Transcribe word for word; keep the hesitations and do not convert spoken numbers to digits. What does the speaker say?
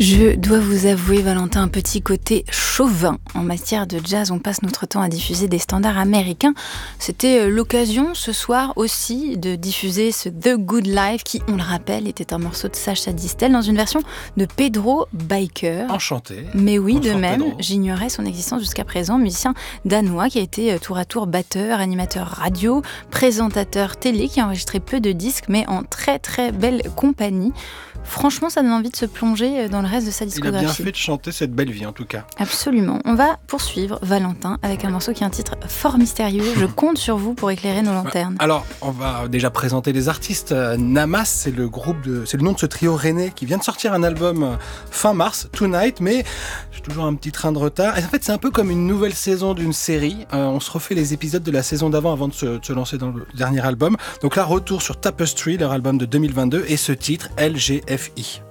Je dois vous avouer, Valentin, un petit côté chauvin. En matière de jazz, on passe notre temps à diffuser des standards américains. C'était l'occasion ce soir aussi de diffuser ce The Good Life qui, on le rappelle, était un morceau de Sacha Distel dans une version de Pedro Biker. Enchanté. Mais oui, Bonsoir, de même, Pedro. J'ignorais son existence jusqu'à présent. Musicien danois qui a été tour à tour batteur, animateur radio, présentateur télé, qui a enregistré peu de disques, mais en très très belle compagnie. Franchement, ça donne envie de se plonger dans le reste de sa discographie. Il a bien fait de chanter cette belle vie, en tout cas. Absolument. On va poursuivre, Valentin, avec un morceau qui a un titre fort mystérieux. Je compte sur vous pour éclairer nos lanternes. Alors, on va déjà présenter les artistes. Namas, c'est le groupe de, c'est le nom de ce trio rennais qui vient de sortir un album fin mars, Tonight, mais j'ai toujours un petit train de retard. Et en fait, c'est un peu comme une nouvelle saison d'une série. Euh, on se refait les épisodes de la saison d'avant avant de se, de se lancer dans le dernier album. Donc là, retour sur Tapestry, leur album de deux mille vingt-deux, et ce titre, L G F I.